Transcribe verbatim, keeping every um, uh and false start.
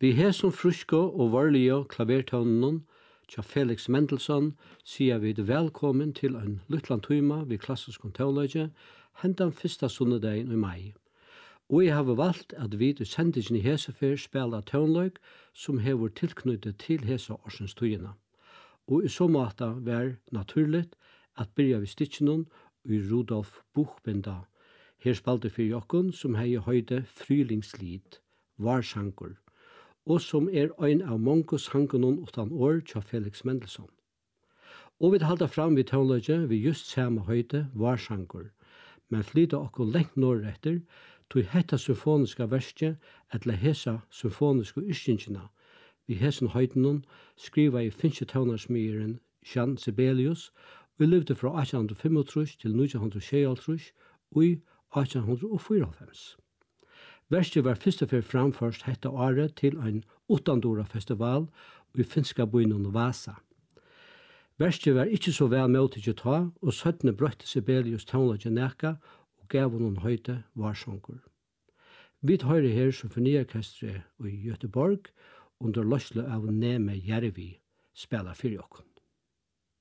Vi hesum frusko og varlige klavertønnen tja Felix Mendelssohn sier vi velkommen til en lytland tøyma ved klassisk toneløgje hentan fyrsta sunnedagen i mai. Og jeg har valgt at vi til sendingen i hesefer spela toneløg som hever tilknyttet til hese årsens tøyina. Og i så måte var naturligt at byrja vi stitjenon i Rudolf Buchbinda. Her spalte for jokken som hei høyde frylingslid, varsankur, og som er ein av mange sangunon utan år tja Felix Mendelssohn. Og vi halda fram vi toneløgje vi just samme høyde varsankur, men flyta okkur lengt norretter tog hetta symfoniska verskje etla hesa symfoniska yrkingina. Vi hesen høydenon skriva i finsketonarsmyren Jean Sibelius og levde fra eighteen fifty-five til nineteen sixty og i eighteen fifty-four. Verskje var fyrst og fyrir framførst hetta året til ein Uttandora festival i finska byen Vasa. Verskje var ikkje så vel møttet ta, og søttene brøtte Sibelius toneløgje neka og gav honom høyde varsankur. Vi høyre her symfoniorkestret i Göteborg under løsle av Neme Järvi spela fyrir okkur.